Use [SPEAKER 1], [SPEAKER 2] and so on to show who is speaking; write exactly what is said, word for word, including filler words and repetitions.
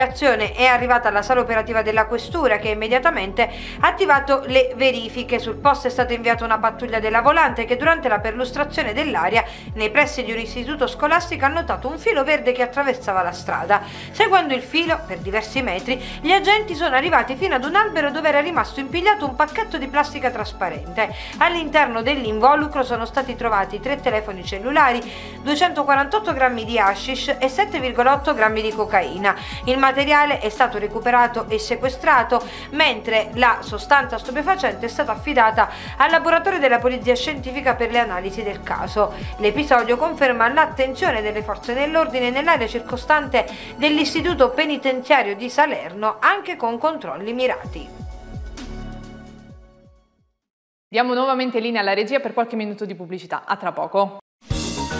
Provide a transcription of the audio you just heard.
[SPEAKER 1] È arrivata alla sala operativa della questura, che ha immediatamente attivato le verifiche. Sul posto è stata inviata una pattuglia della Volante che durante la perlustrazione dell'area nei pressi di un istituto scolastico ha notato un filo verde che attraversava la strada. Seguendo il filo per diversi metri, gli agenti sono arrivati fino ad un albero dove era rimasto impigliato un pacchetto di plastica trasparente. All'interno dell'involucro sono stati trovati tre telefoni cellulari, duecentoquarantotto grammi di hashish e sette virgola otto grammi di cocaina. Il Il materiale è stato recuperato e sequestrato, mentre la sostanza stupefacente è stata affidata al laboratorio della polizia scientifica per le analisi del caso. L'episodio conferma l'attenzione delle forze dell'ordine nell'area circostante dell'istituto penitenziario di Salerno, anche con controlli mirati.
[SPEAKER 2] Diamo nuovamente linea alla regia per qualche minuto di pubblicità. A tra poco.